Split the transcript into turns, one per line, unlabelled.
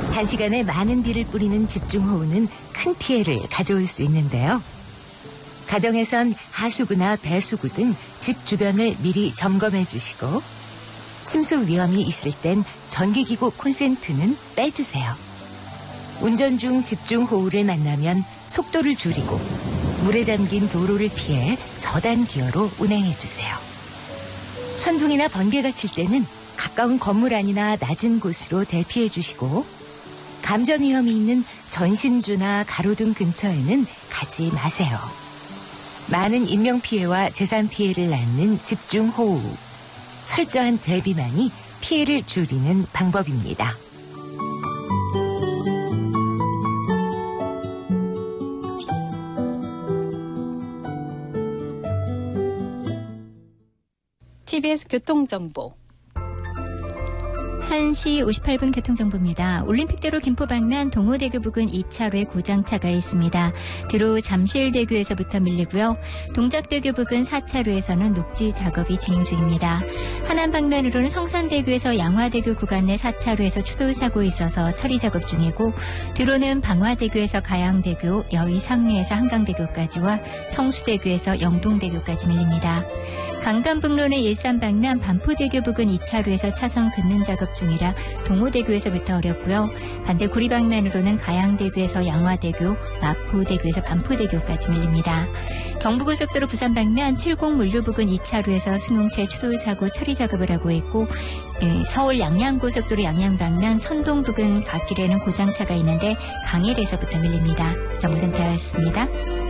단시간에 많은 비를 뿌리는 집중호우는 큰 피해를 가져올 수 있는데요. 가정에선 하수구나 배수구 등 집 주변을 미리 점검해 주시고 침수 위험이 있을 땐 전기기구 콘센트는 빼주세요. 운전 중 집중호우를 만나면 속도를 줄이고 물에 잠긴 도로를 피해 저단 기어로 운행해 주세요. 천둥이나 번개가 칠 때는 가까운 건물 안이나 낮은 곳으로 대피해 주시고 감전 위험이 있는 전신주나 가로등 근처에는 가지 마세요. 많은 인명피해와 재산 피해를 낳는 집중호우. 철저한 대비만이 피해를 줄이는 방법입니다.
TBS 교통정보
1시 58분 교통정보입니다. 올림픽대로 김포 방면 동호대교 부근 2차로에 고장차가 있습니다. 뒤로 잠실대교에서부터 밀리고요. 동작대교 부근 4차로에서는 녹지 작업이 진행 중입니다. 하남 방면으로는 성산대교에서 양화대교 구간 내 4차로에서 추돌사고 있어서 처리 작업 중이고 뒤로는 방화대교에서 가양대교, 여의 상류에서 한강대교까지와 성수대교에서 영동대교까지 밀립니다. 강변북로는 일산 방면 반포대교 부근 2차로에서 차선 긋는 작업 중이라 동호대교에서부터 어렵고요. 반대 구리 방면으로는 가양대교에서 양화대교, 마포대교에서 반포대교까지 밀립니다. 경부고속도로 부산 방면 70 물류 부근 2차로에서 승용차 추돌사고 처리 작업을 하고 있고 서울 양양고속도로 양양 방면 선동 부근 갓길에는 고장차가 있는데 강일에서부터 밀립니다. 정보센터였습니다.